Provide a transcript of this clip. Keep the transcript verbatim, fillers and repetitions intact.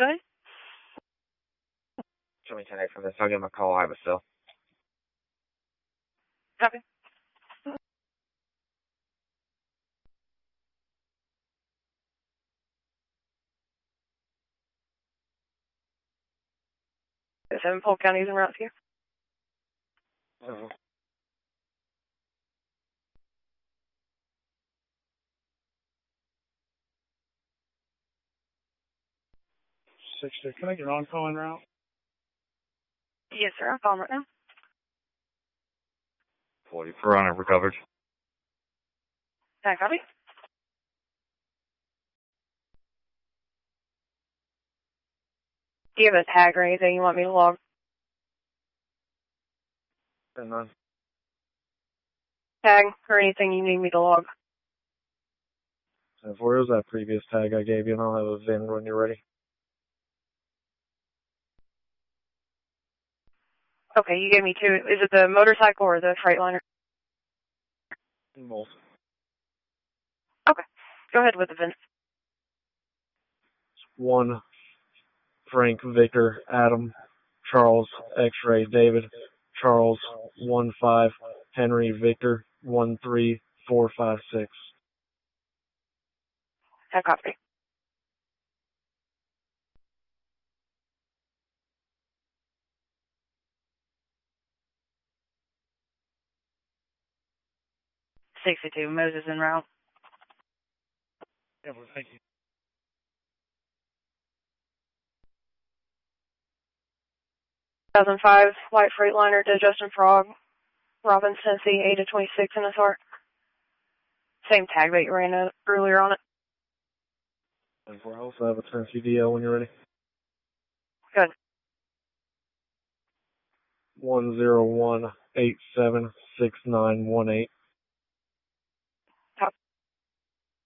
Go ahead. Show me ten eight from this. I'll give him a call. I have a cell. Copy. Seven Polk Counties en route here. Uh-huh. Six six. Can I get on call en route? Yes, sir. I'm calling right now. forty for runner recovered. Can I copy? Do you have a tag or anything you want me to log? None. Tag or anything you need me to log? And where was that previous tag I gave you? And I'll have a V I N when you're ready. Okay, you gave me two. Is it the motorcycle or the Freightliner? Both. Okay. Go ahead with the V I N. One, Frank, Victor, Adam, Charles, X-ray, David, Charles, one five, Henry, Victor, one three, four five six. I copy. sixty-two, Moses en route. Yeah, well, thank you. two thousand five, white Freightliner to Justin Frog, Robbins, Tennessee, eight to twenty-six in S R. Same tag that you ran uh, earlier on it. And for health, I have a turn C D L when you're ready. Good. One zero one eight seven six nine one eight.